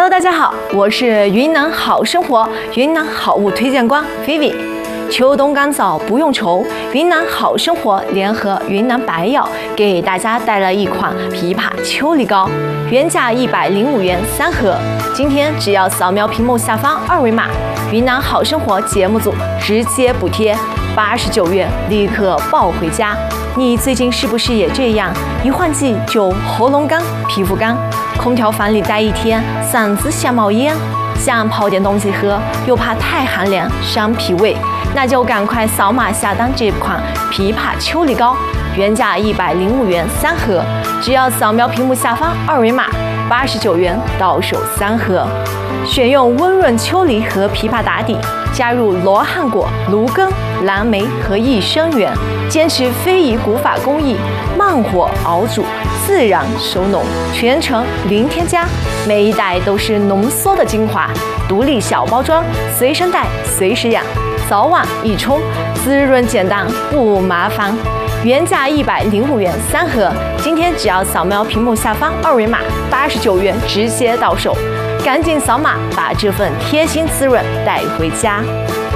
Hello， 大家好，我是云南好生活云南好物推荐官菲菲。秋冬干燥不用愁，云南好生活联合云南白药给大家带来一款枇杷秋梨膏，原价105元3盒，今天只要扫描屏幕下方二维码，云南好生活节目组直接补贴89元，立刻抱回家。你最近是不是也这样？一换季就喉咙干、皮肤干，空调房里待一天，嗓子像冒烟，想泡点东西喝，又怕太寒凉伤脾胃，那就赶快扫码下单这款枇杷秋梨膏，原价105元3盒，只要扫描屏幕下方二维码，89元到手3盒。选用温润秋梨和枇杷打底，加入罗汉果、芦根、蓝莓和益生元，坚持非遗古法工艺，慢火熬煮，自然收浓，全程零添加，每一袋都是浓缩的精华，独立小包装，随身带随时养，早晚一冲，滋润简单不麻烦。原价105元3盒，今天只要扫描屏幕下方二维码，89元直接到手，赶紧扫码把这份贴心滋润带回家。